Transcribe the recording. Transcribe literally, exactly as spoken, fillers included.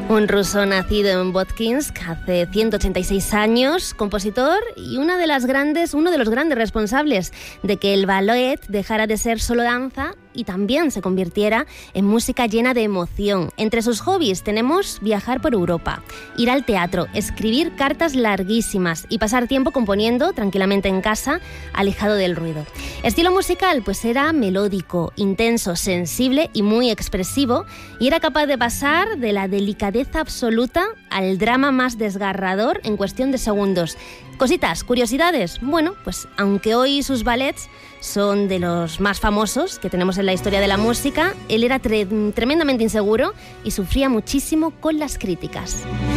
Un ruso nacido en Votkinsk hace ciento ochenta y seis años, compositor y una de las grandes, uno de los grandes responsables de que el ballet dejara de ser solo danza y también se convirtiera en música llena de emoción. Entre sus hobbies tenemos viajar por Europa, ir al teatro, escribir cartas larguísimas y pasar tiempo componiendo tranquilamente en casa, alejado del ruido. Estilo musical, pues era melódico, intenso, sensible y muy expresivo, y era capaz de pasar de la delicadeza absoluta al drama más desgarrador en cuestión de segundos. Cositas, curiosidades. Bueno, pues aunque hoy sus ballets son de los más famosos que tenemos en la historia de la música, él era tre- tremendamente inseguro y sufría muchísimo con las críticas.